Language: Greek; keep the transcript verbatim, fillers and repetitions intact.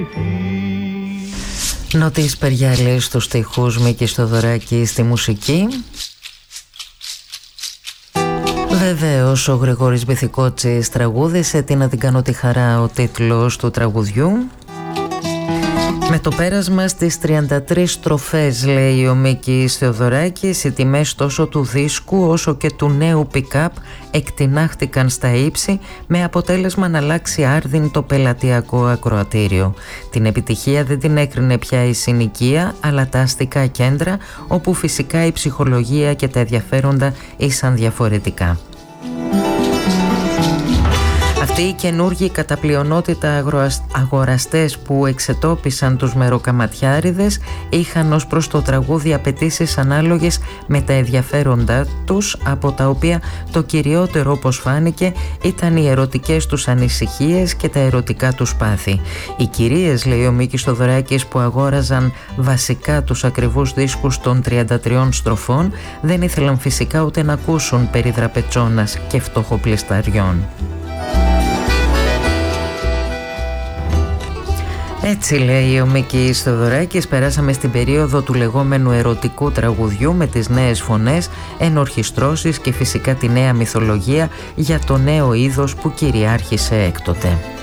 Νότης Περιάλης στους στιχούς, Μίκης Θοδωράκη στη μουσική. Βεβαίως ο Γρηγόρης Μπιθικότσης τραγούδισε «Τι να την κάνω τη χαρά», ο τίτλος του τραγουδιού. Με το πέρασμα στις τριάντα τρεις στροφές, λέει ο Μίκης Θεοδωράκης, οι τιμές τόσο του δίσκου όσο και του νέου pick-up εκτινάχτηκαν στα ύψη, με αποτέλεσμα να αλλάξει άρδιν το πελατειακό ακροατήριο. Την επιτυχία δεν την έκρινε πια η συνοικία, αλλά τα αστικά κέντρα, όπου φυσικά η ψυχολογία και τα ενδιαφέροντα ήσαν διαφορετικά. Αυτοί οι καινούργοι κατά πλειονότητα αγοραστές που εξετόπισαν τους μεροκαματιάριδες είχαν ως προς το τραγούδι απαιτήσεις ανάλογες με τα ενδιαφέροντα τους, από τα οποία το κυριότερο, όπως φάνηκε, ήταν οι ερωτικές τους ανησυχίες και τα ερωτικά τους πάθη. Οι κυρίες, λέει ο Μίκης Θοδωράκης, που αγόραζαν βασικά τους ακριβούς δίσκους των τριάντα τριών στροφών, δεν ήθελαν φυσικά ούτε να ακούσουν περί δραπετσόνας και φτωχοπλησταριών. Έτσι, λέει ο Μίκης Θεοδωράκης, περάσαμε στην περίοδο του λεγόμενου ερωτικού τραγουδιού, με τις νέες φωνές, ενορχιστρώσεις και φυσικά τη νέα μυθολογία για το νέο είδος που κυριάρχησε έκτοτε.